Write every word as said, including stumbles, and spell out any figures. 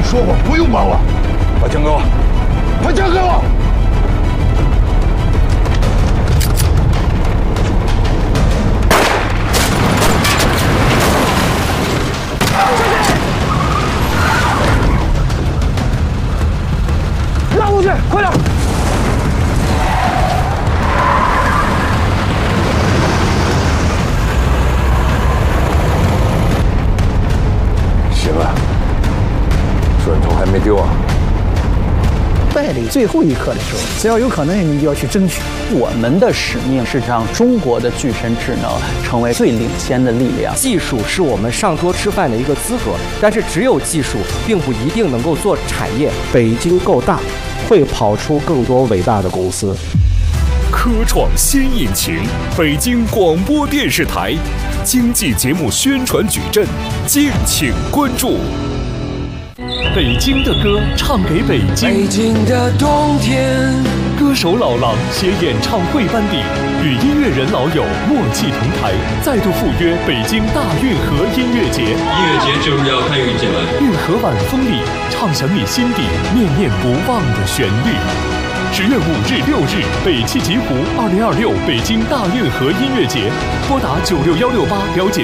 说话不用管我，把枪给我，把枪给我。 拉过去，快点！ 行了，砖头还没丢啊！ 败在最后一刻的时候，只要有可能，你们就要去争取。 我们的使命是让中国的具身智能成为最领先的力量。 技术是我们上桌吃饭的一个资格，但是只有技术并不一定能够做产业。 北京够大，会跑出更多伟大的公司。 科创新引擎，北京广播电视台经济节目宣传矩阵，敬请关注。北京的歌唱给北京， 北京的冬天。 歌手老狼携演唱会班底，与音乐人老友默契同台，再度赴约北京大运河音乐节。 音乐节就是要看运气来。 运河晚风里，唱响你心底念念不忘的旋律。十月五日、六日，北汽极湖二零二六北京大运河音乐节，拨打九六幺六八了解。